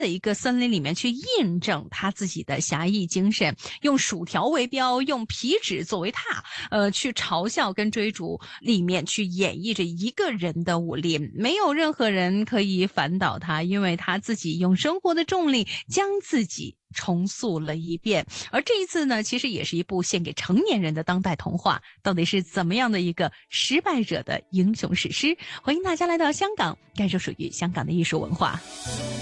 的一个森林里面去印证他自己的侠义精神，用薯条为标，用皮纸作为踏，去嘲笑跟追逐里面去演绎着一个人的武力，没有任何人可以反倒他，因为他自己用生活的重力将自己重塑了一遍。而这一次呢，其实也是一部献给成年人的当代童话，到底是怎么样的一个失败者的英雄史诗？欢迎大家来到香港，感受属于香港的艺术文化。